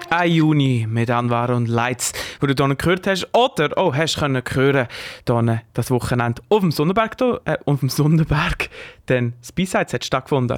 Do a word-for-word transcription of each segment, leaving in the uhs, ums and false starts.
Ayuni mit Anwar und Lights, wo du hier gehört hast, oder oh, hast können hören, hier das Wochenende auf dem Sonnenberg, hier, äh, auf dem Sonnenberg, denn das B-Sides hat stattgefunden.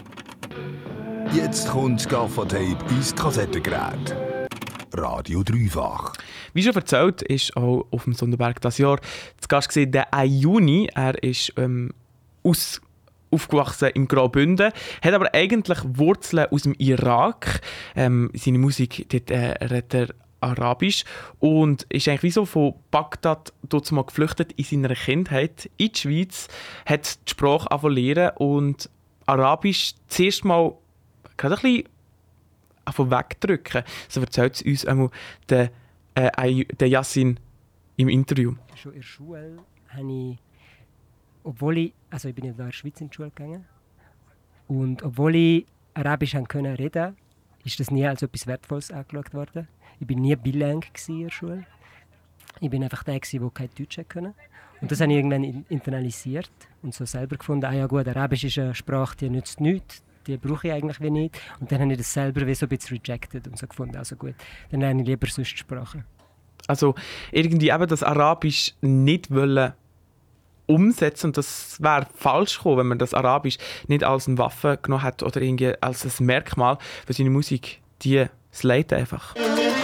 Jetzt kommt das Gaffertape ins Kassettengerät. Radio Dreifach. Wie schon erzählt, ist auch auf dem Sonnenberg dieses Jahr zu Gast gewesen, der Ayuni. Er ist ähm, aus aufgewachsen im Graubünden, hat aber eigentlich Wurzeln aus dem Irak. Ähm, seine Musik, dort äh, redet er Arabisch und ist eigentlich wie so von Bagdad dort mal geflüchtet in seiner Kindheit in die Schweiz, hat die Sprache angefangen zu lernen und Arabisch zuerst mal gerade ein bisschen anfangen wegdrücken. So erzählt es uns einmal der, äh, der Yassin im Interview. Schon in der Schule habe ich Obwohl ich, also ich bin ja da in der Schweiz in die Schule gegangen und obwohl ich Arabisch können reden, ist das nie als etwas Wertvolles angeschaut worden. Ich war nie bilingue in der Schule. Ich bin einfach der, der kein Deutsch konnte. Und das habe ich irgendwann internalisiert und so selber gefunden, ah ja gut, Arabisch ist eine Sprache, die nützt nichts, die brauche ich eigentlich wie nicht. Und dann habe ich das selber wie so ein bisschen rejected und so gefunden, also gut, dann lerne ich lieber sonst Sprachen. Also irgendwie eben das Arabisch nicht wollen umsetzen und das wäre falsch gekommen, wenn man das Arabisch nicht als eine Waffe genommen hat oder irgendwie als ein Merkmal für seine Musik, die slayt einfach.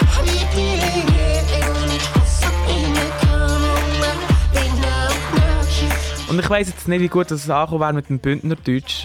Und ich weiss jetzt nicht, wie gut das angekommen wäre mit dem Bündnerdeutsch.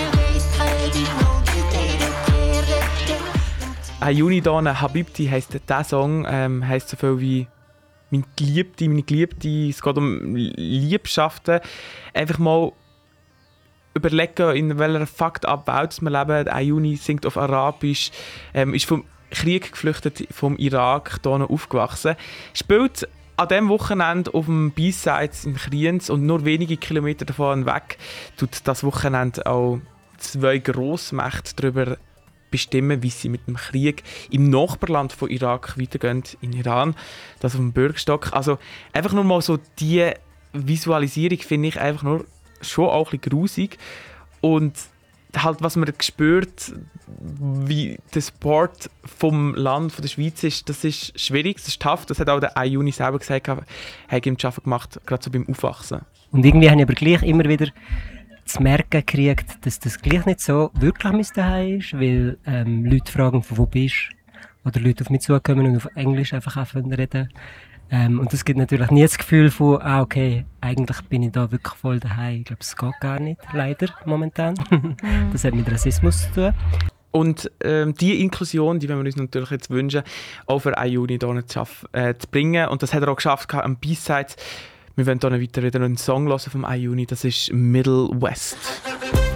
Ayuni Dane Habibti heisst der Song, ähm, heisst so viel wie meine Geliebte, meine Geliebte, es geht um Liebschaften. Einfach mal überlegen, in welcher fucked-up Welt wir leben. Ayuni singt auf Arabisch, ähm, ist vom Krieg geflüchtet, vom Irak, hier aufgewachsen. Spielt an diesem Wochenende auf dem B-Sides in Kriens und nur wenige Kilometer davon weg tut das Wochenende auch zwei Grossmächte darüber bestimmen, wie sie mit dem Krieg im Nachbarland von Irak weitergehen, in Iran, das auf dem Bürgerstock. Also einfach nur mal so die Visualisierung finde ich einfach nur schon auch ein bisschen grusig. Und halt, was man spürt, wie der Support vom Land, von der Schweiz ist, das ist schwierig, das ist tough. Das hat auch der Ayuni selber gesagt, er hat ihm zu arbeiten gemacht, gerade so beim Aufwachsen. Und irgendwie habe ich aber gleich immer wieder zu merken gekriegt, dass das gleich nicht so wirklich mein Zuhause ist, weil ähm, Leute fragen, von wo bist du? Oder Leute auf mich zukommen und auf Englisch einfach anfangen zu reden. Ähm, und das gibt natürlich nie das Gefühl von, ah okay, eigentlich bin ich da wirklich voll daheim. Ich glaube, es geht gar nicht, leider, momentan. Das hat mit Rassismus zu tun. Und ähm, diese Inklusion, die wollen wir uns natürlich jetzt wünschen, auch für Ayuni hier zu, äh, zu bringen. Und das hat er auch geschafft am B-Sides. Wir wollen hier weiter wieder einen Song hören vom Ayuni, das ist Middle West.